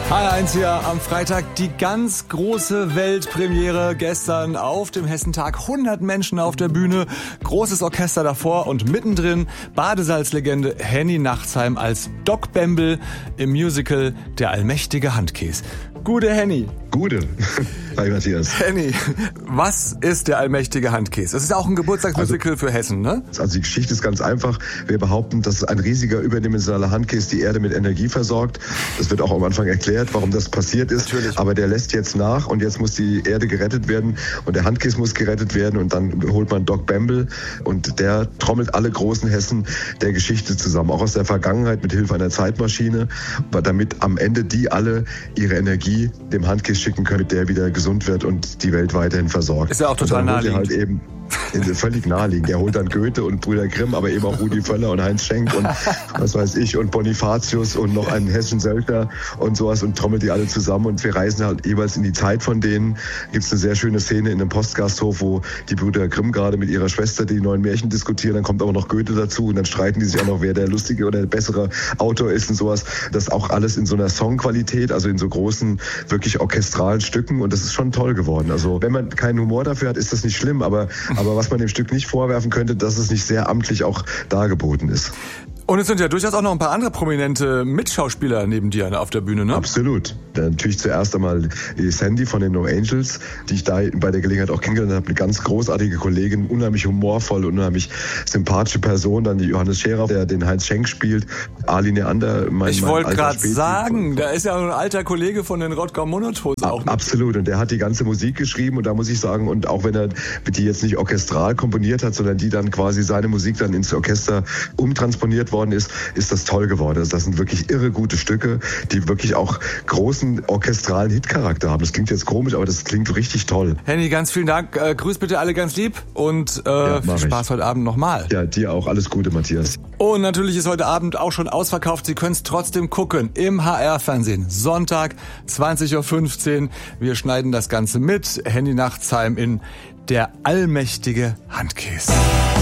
HR1 hier am Freitag, die ganz große Weltpremiere gestern auf dem Hessentag. 100 Menschen auf der Bühne, großes Orchester davor und mittendrin Badesalzlegende Henny Nachtsheim als Doc Bembel im Musical Der allmächtige Handkäs. Gute Henny. Gute. Hi Matthias. Henny, was ist der allmächtige Handkäs? Das ist auch ein Geburtstagsmusical für Hessen, ne? Also die Geschichte ist ganz einfach. Wir behaupten, dass ein riesiger überdimensionaler Handkäs die Erde mit Energie versorgt. Das wird auch am Anfang erklärt, warum das passiert ist. Natürlich. Aber der lässt jetzt nach und jetzt muss die Erde gerettet werden und der Handkäs muss gerettet werden und dann holt man Doc Bembel und der trommelt alle großen Hessen der Geschichte zusammen, auch aus der Vergangenheit mit Hilfe einer Zeitmaschine, damit am Ende die alle ihre Energie dem Handkäs schicken können, der wieder gesund wird und die Welt weiterhin versorgt. Ist ja auch total naheliegend. Halt eben völlig naheliegend. Er holt dann Goethe und Brüder Grimm, aber eben auch Rudi Völler und Heinz Schenk und was weiß ich und Bonifatius und noch einen Hessen Söldner und sowas und trommelt die alle zusammen und wir reisen halt jeweils in die Zeit von denen. Gibt es eine sehr schöne Szene in einem Postgasthof, wo die Brüder Grimm gerade mit ihrer Schwester die neuen Märchen diskutieren, dann kommt aber noch Goethe dazu und dann streiten die sich auch noch, wer der lustige oder der bessere Autor ist und sowas. Das auch alles in so einer Songqualität, also in so großen, wirklich orchestralen Stücken und das ist schon toll geworden. Also wenn man keinen Humor dafür hat, ist das nicht schlimm, aber was man dem Stück nicht vorwerfen könnte, dass es nicht sehr amtlich auch dargeboten ist. Und es sind ja durchaus auch noch ein paar andere prominente Mitschauspieler neben dir auf der Bühne, ne? Absolut. Natürlich zuerst einmal die Sandy von den No Angels, die ich da bei der Gelegenheit auch kennengelernt habe. Eine ganz großartige Kollegin, unheimlich humorvoll, unheimlich sympathische Person. Dann die Johannes Scherer, der den Heinz Schenk spielt. Ali Neander, Ich wollte gerade sagen, da ist ja ein alter Kollege von den Rodger Monotones auch mit. Absolut. Und der hat die ganze Musik geschrieben. Und da muss ich sagen, und auch wenn er die jetzt nicht orchestral komponiert hat, sondern die dann quasi seine Musik dann ins Orchester umtransponiert worden ist das toll geworden. Also das sind wirklich irre gute Stücke, die wirklich auch großen orchestralen Hitcharakter haben. Das klingt jetzt komisch, aber das klingt richtig toll. Henny, ganz vielen Dank. Grüß bitte alle ganz lieb und viel Spaß heute Abend nochmal. Ja, dir auch. Alles Gute, Matthias. Und natürlich ist heute Abend auch schon ausverkauft. Sie können es trotzdem gucken im HR-Fernsehen. Sonntag, 20.15 Uhr. Wir schneiden das Ganze mit. Henny Nachtsheim in Der allmächtige Handkäs.